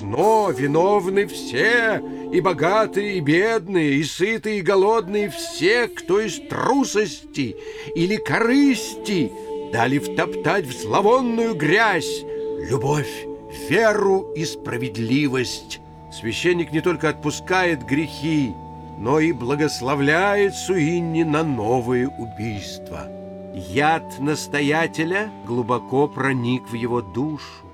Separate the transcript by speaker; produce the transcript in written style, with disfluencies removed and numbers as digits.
Speaker 1: грешно, виновны все, и богатые, и бедные, и сытые, и голодные, все, кто из трусости или корысти дали втоптать в зловонную грязь любовь, веру и справедливость. Священник не только отпускает грехи, но и благословляет Суинни на новые убийства. Яд настоятеля глубоко проник в его душу.